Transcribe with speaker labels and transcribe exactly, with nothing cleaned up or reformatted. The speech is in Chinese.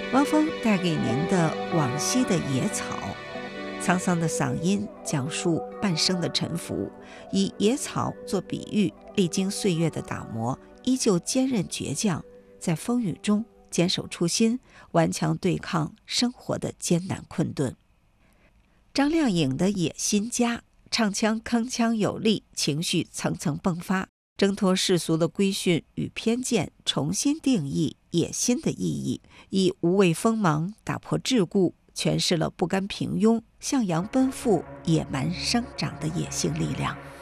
Speaker 1: 汪峰带给您的《往昔的野草》，沧桑的嗓音讲述半生的沉浮，以野草做比喻，历经岁月的打磨，依旧坚韧倔强，在风雨中坚守初心，顽强对抗生活的艰难困顿。张靓颖的《野心家》，唱腔铿锵有力，情绪层层迸发，挣脱世俗的规训与偏见，重新定义野心的意义，以无畏锋芒打破桎梏，诠释了不甘平庸、向阳奔赴、野蛮生长的野性力量。